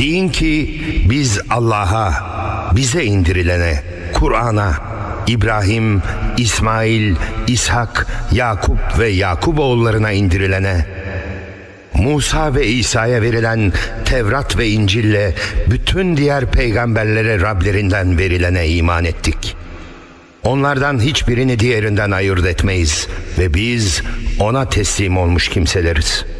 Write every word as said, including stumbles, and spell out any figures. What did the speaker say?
Deyin ki biz Allah'a, bize indirilene, Kur'an'a, İbrahim, İsmail, İshak, Yakup ve Yakuboğullarına indirilene, Musa ve İsa'ya verilen Tevrat ve İncil'le bütün diğer peygamberlere Rablerinden verilene iman ettik. Onlardan hiçbirini diğerinden ayırt etmeyiz ve biz ona teslim olmuş kimseleriz.